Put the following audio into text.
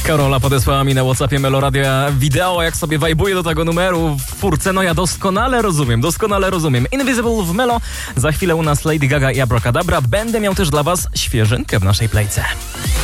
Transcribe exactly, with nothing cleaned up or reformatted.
Karola podesłała mi na WhatsAppie Meloradia wideo, jak sobie wajbuje do tego numeru w furce. No ja doskonale rozumiem, doskonale rozumiem. Invisible w Melo. Za chwilę u nas Lady Gaga i Abracadabra. Będę miał też dla was świeżynkę w naszej playce.